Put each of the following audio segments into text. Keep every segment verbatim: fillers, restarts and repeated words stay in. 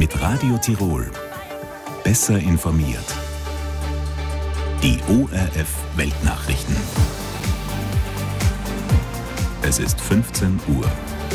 Mit Radio Tirol. Besser informiert. Die O R F Weltnachrichten. Es ist fünfzehn Uhr.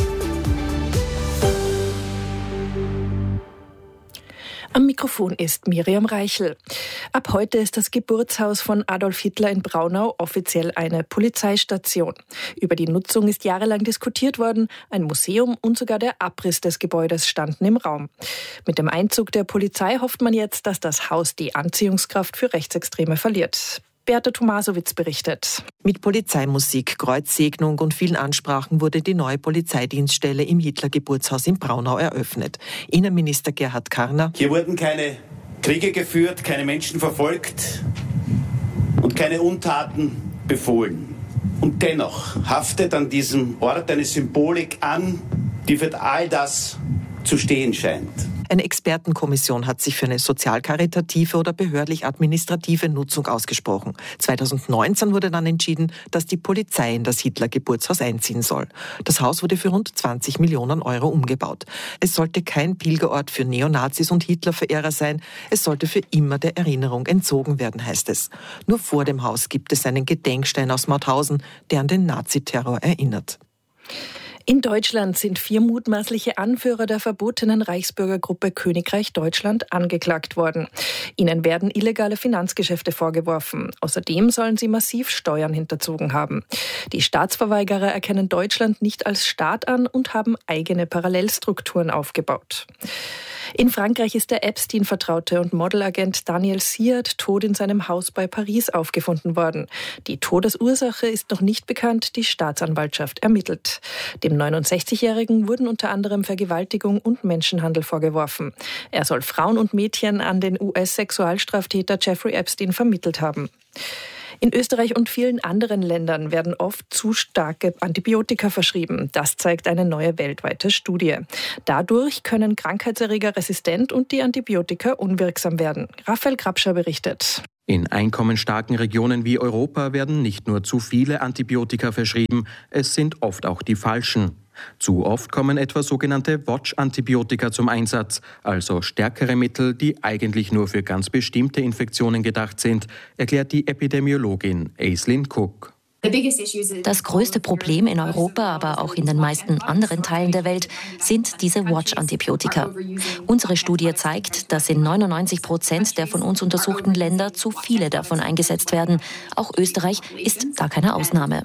Am Mikrofon ist Miriam Reichel. Ab heute ist das Geburtshaus von Adolf Hitler in Braunau offiziell eine Polizeistation. Über die Nutzung ist jahrelang diskutiert worden. Ein Museum und sogar der Abriss des Gebäudes standen im Raum. Mit dem Einzug der Polizei hofft man jetzt, dass das Haus die Anziehungskraft für Rechtsextreme verliert. Beate Tomasowitz berichtet. Mit Polizeimusik, Kreuzsegnung und vielen Ansprachen wurde die neue Polizeidienststelle im Hitler-Geburtshaus in Braunau eröffnet. Innenminister Gerhard Karner: Hier wurden keine Kriege geführt, keine Menschen verfolgt und keine Untaten befohlen. Und dennoch haftet an diesem Ort eine Symbolik an, die für all das zu stehen scheint. Eine Expertenkommission hat sich für eine sozial-karitative oder behördlich-administrative Nutzung ausgesprochen. zweitausendneunzehn wurde dann entschieden, dass die Polizei in das Hitler-Geburtshaus einziehen soll. Das Haus wurde für rund zwanzig Millionen Euro umgebaut. Es sollte kein Pilgerort für Neonazis und Hitlerverehrer sein. Es sollte für immer der Erinnerung entzogen werden, heißt es. Nur vor dem Haus gibt es einen Gedenkstein aus Mauthausen, der an den Naziterror erinnert. In Deutschland sind vier mutmaßliche Anführer der verbotenen Reichsbürgergruppe Königreich Deutschland angeklagt worden. Ihnen werden illegale Finanzgeschäfte vorgeworfen. Außerdem sollen sie massiv Steuern hinterzogen haben. Die Staatsverweigerer erkennen Deutschland nicht als Staat an und haben eigene Parallelstrukturen aufgebaut. In Frankreich ist der Epstein-Vertraute und Modelagent Daniel Siard tot in seinem Haus bei Paris aufgefunden worden. Die Todesursache ist noch nicht bekannt, die Staatsanwaltschaft ermittelt. Dem neunundsechzigjährigen wurden unter anderem Vergewaltigung und Menschenhandel vorgeworfen. Er soll Frauen und Mädchen an den U S-Sexualstraftäter Jeffrey Epstein vermittelt haben. In Österreich und vielen anderen Ländern werden oft zu starke Antibiotika verschrieben. Das zeigt eine neue weltweite Studie. Dadurch können Krankheitserreger resistent und die Antibiotika unwirksam werden. Raphael Grabscher berichtet. In einkommensstarken Regionen wie Europa werden nicht nur zu viele Antibiotika verschrieben, es sind oft auch die falschen. Zu oft kommen etwa sogenannte Watch-Antibiotika zum Einsatz, also stärkere Mittel, die eigentlich nur für ganz bestimmte Infektionen gedacht sind, erklärt die Epidemiologin Aislinn Cook. Das größte Problem in Europa, aber auch in den meisten anderen Teilen der Welt, sind diese Watch-Antibiotika. Unsere Studie zeigt, dass in neunundneunzig Prozent der von uns untersuchten Länder zu viele davon eingesetzt werden. Auch Österreich ist da keine Ausnahme.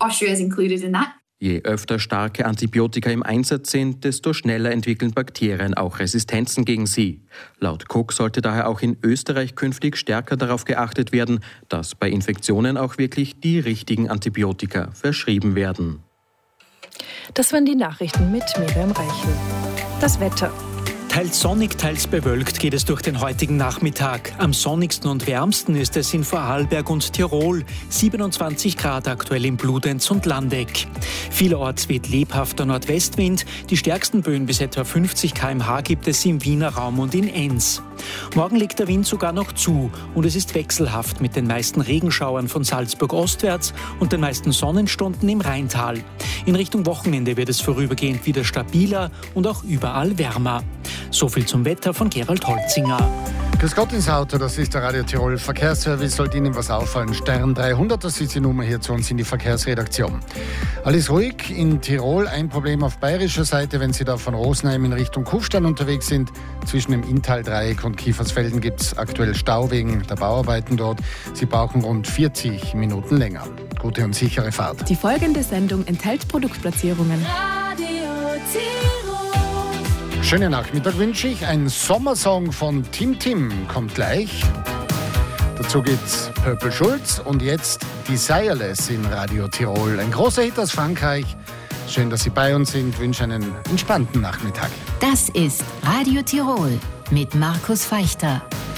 Je öfter starke Antibiotika im Einsatz sind, desto schneller entwickeln Bakterien auch Resistenzen gegen sie. Laut Cook sollte daher auch in Österreich künftig stärker darauf geachtet werden, dass bei Infektionen auch wirklich die richtigen Antibiotika verschrieben werden. Das waren die Nachrichten mit Miriam Reichel. Das Wetter. Teils sonnig, teils bewölkt geht es durch den heutigen Nachmittag. Am sonnigsten und wärmsten ist es in Vorarlberg und Tirol. siebenundzwanzig Grad aktuell in Bludenz und Landeck. Vielerorts weht lebhafter Nordwestwind. Die stärksten Böen bis etwa fünfzig Kilometer pro Stunde gibt es im Wiener Raum und in Enns. Morgen legt der Wind sogar noch zu und es ist wechselhaft mit den meisten Regenschauern von Salzburg ostwärts und den meisten Sonnenstunden im Rheintal. In Richtung Wochenende wird es vorübergehend wieder stabiler und auch überall wärmer. So viel zum Wetter von Gerald Holzinger. Grüß Gott ins Auto, das ist der Radio Tirol Verkehrsservice. Sollte Ihnen was auffallen, Stern dreihundert, das ist die Nummer hier zu uns in die Verkehrsredaktion. Alles ruhig in Tirol, ein Problem auf bayerischer Seite, wenn Sie da von Rosenheim in Richtung Kufstein unterwegs sind. Zwischen dem Inntal-Dreieck und Kiefersfelden gibt es aktuell Stau wegen der Bauarbeiten dort. Sie brauchen rund vierzig Minuten länger. Gute und sichere Fahrt. Die folgende Sendung enthält Produktplatzierungen. Radio Tirol. Schönen Nachmittag wünsche ich. Ein Sommersong von Tim Tim kommt gleich. Dazu gibt's Purple Schulz und jetzt Desireless in Radio Tirol. Ein großer Hit aus Frankreich. Schön, dass Sie bei uns sind. Ich wünsche einen entspannten Nachmittag. Das ist Radio Tirol mit Markus Feichter.